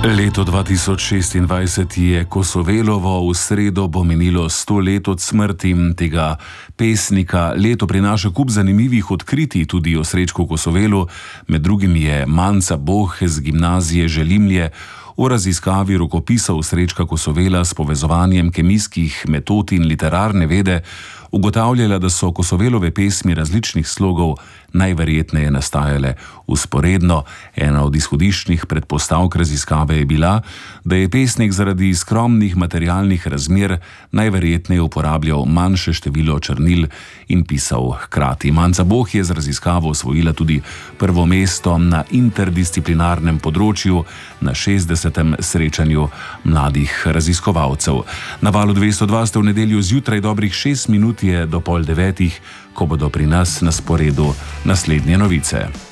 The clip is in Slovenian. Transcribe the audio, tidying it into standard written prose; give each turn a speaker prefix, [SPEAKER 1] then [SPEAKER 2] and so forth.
[SPEAKER 1] Leto 2026 je Kosovelovo, v sredo bo minilo 100 let od smrti tega pesnika. Leto prinaša kup zanimivih odkritij tudi o Srečku Kosovelu, med drugim je Manca Boh z gimnazije Želimlje v raziskavi rokopisov Srečka Kosovela s povezovanjem kemijskih metod in literarne vede ugotavljala, da so Kosovelove pesmi različnih slogov najverjetneje nastajale vzporedno. Ena od izhodiščnih predpostavk raziskave je bila, da je pesnik zaradi skromnih materialnih razmer najverjetneje uporabljal manjše število črnil in pisal hkrati. Manca Boh je z raziskavo osvojila tudi prvo mesto na interdisciplinarnem področju na 60. srečanju mladih raziskovalcev. Na Valu 202 ste v nedeljo zjutraj dobrih 6 minut je do 8:30, ko bodo pri nas na sporedu naslednje novice.